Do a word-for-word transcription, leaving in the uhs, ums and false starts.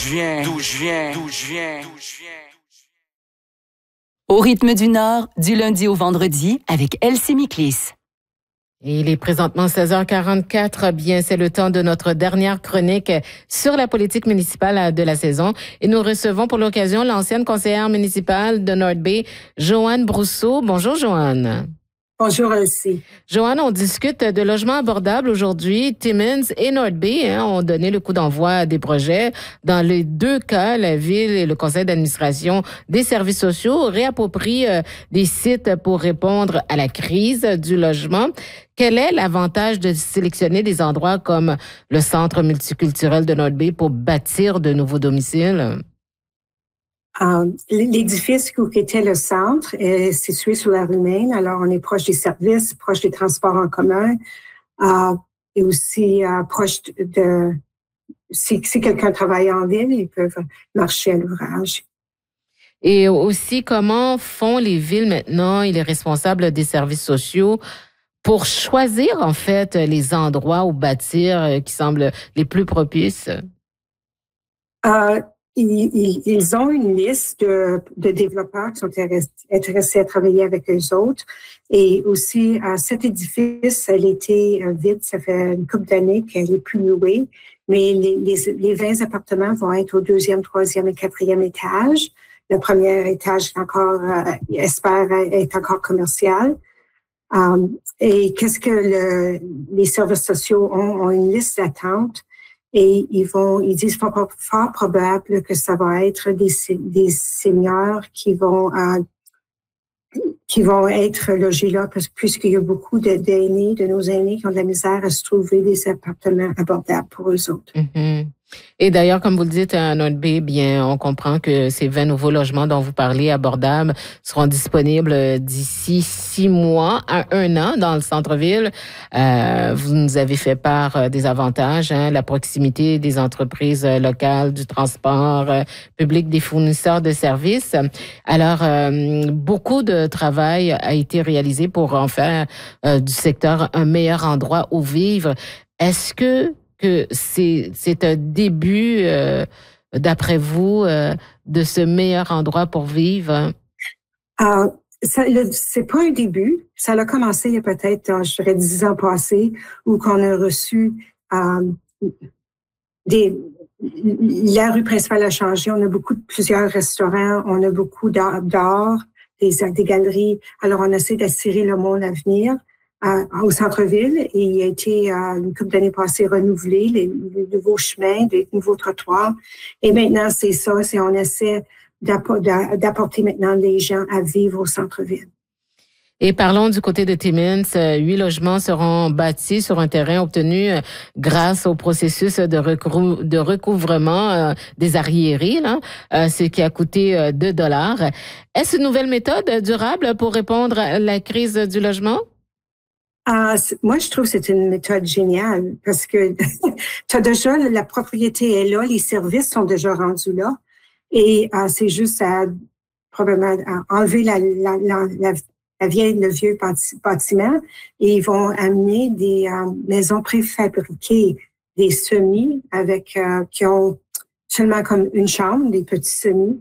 viens, d'où je viens, d'où je viens, d'où je viens. Au rythme du Nord, du lundi au vendredi, avec Elsie Miklis. Et il est présentement seize heures quarante-quatre. Bien, c'est le temps de notre dernière chronique sur la politique municipale de la saison. Et nous recevons pour l'occasion l'ancienne conseillère municipale de North Bay, Joanne Brousseau. Bonjour, Joanne. Bonjour, Elsie. Joanne, on discute de logements abordables aujourd'hui. Timmins et North Bay hein, ont donné le coup d'envoi à des projets. Dans les deux cas, la Ville et le Conseil d'administration des services sociaux réapproprient euh, des sites pour répondre à la crise du logement. Quel est l'avantage de sélectionner des endroits comme le Centre multiculturel de North Bay pour bâtir de nouveaux domiciles? Uh, l'édifice qui était le centre est situé sur la rue Main. Alors, on est proche des services, proche des transports en commun uh, et aussi uh, proche de... Si, si quelqu'un travaille en ville, ils peuvent marcher à l'ouvrage. Et aussi, comment font les villes maintenant et les responsables des services sociaux pour choisir, en fait, les endroits où bâtir qui semblent les plus propices? Uh, Ils, ils ont une liste de, de développeurs qui sont intéressés à travailler avec eux autres. Et aussi, à cet édifice, elle était vide, ça fait une couple d'années qu'elle est plus louée. Mais les, les, les vingt appartements vont être au deuxième, troisième et quatrième étage. Le premier étage est encore, euh, espère, est encore commercial. Um, et qu'est-ce que le, les services sociaux ont, ont une liste d'attente. Et ils vont, ils disent fort, fort probable que ça va être des, des seniors qui vont, euh, qui vont être logés là, parce, puisqu'il y a beaucoup de, d'aînés, de nos aînés qui ont de la misère à se trouver des appartements abordables pour eux autres. Mm-hmm. Et d'ailleurs, comme vous le dites, à North Bay, bien, on comprend que ces vingt nouveaux logements dont vous parlez, abordables, seront disponibles d'ici six mois à un an dans le centre-ville. Euh, vous nous avez fait part des avantages, hein, la proximité des entreprises locales, du transport euh, public, des fournisseurs de services. Alors, euh, beaucoup de travail a été réalisé pour en faire euh, du secteur un meilleur endroit où vivre. Est-ce que que c'est, c'est un début, euh, d'après vous, euh, de ce meilleur endroit pour vivre? Euh, ça, le, c'est pas un début. Ça a commencé il y a peut-être, je dirais, dix ans passés, où qu'on a reçu euh, des... La rue principale a changé. On a beaucoup de plusieurs restaurants. On a beaucoup d'art, d'art des, des galeries. Alors, on essaie d'attirer le monde à venir. Euh, au centre-ville et il a été, euh, une couple d'années passées, renouvelé, les, les nouveaux chemins, les nouveaux trottoirs. Et maintenant, c'est ça, c'est on essaie d'apporter maintenant les gens à vivre au centre-ville. Et parlons du côté de Timmins. Huit logements seront bâtis sur un terrain obtenu grâce au processus de, recrou- de recouvrement euh, des arriérés, là, euh, ce qui a coûté euh, deux dollars. Est-ce une nouvelle méthode durable pour répondre à la crise du logement? Uh, moi, je trouve que c'est une méthode géniale parce que t'as déjà, la propriété est là, les services sont déjà rendus là et uh, c'est juste à probablement à enlever la, la, la, la, la vieille, le vieux bâtiment et ils vont amener des uh, maisons préfabriquées, des semis avec uh, qui ont seulement comme une chambre, des petits semis